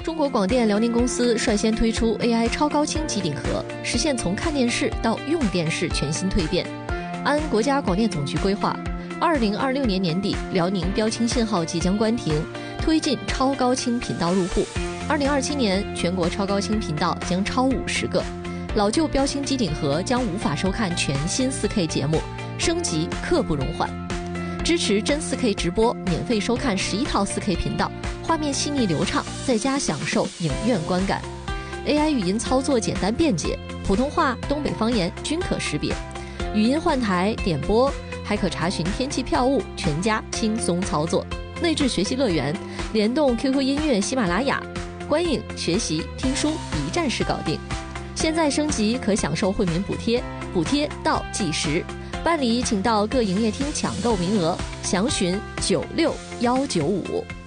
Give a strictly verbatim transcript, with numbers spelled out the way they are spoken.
中国广电辽宁公司率先推出 A I 超高清机顶盒，实现从看电视到用电视全新蜕变。按国家广电总局规划，二零二六年年底，辽宁标清信号即将关停，推进超高清频道入户。二零二七年，全国超高清频道将超五十个，老旧标清机顶盒将无法收看全新 四 K 节目，升级刻不容缓。支持真 四 K 直播，免费收看十一套 四 K 频道，画面细腻流畅，在家享受影院观感。A I 语音操作简单便捷，普通话、东北方言均可识别。语音换台、点播，还可查询天气票务，全家轻松操作。内置学习乐园，联动 Q Q 音乐、喜马拉雅，观影、学习、听书一站式搞定。现在升级可享受惠民补贴，补贴到计时。办理请到各营业厅抢购名额，详询九六幺九五。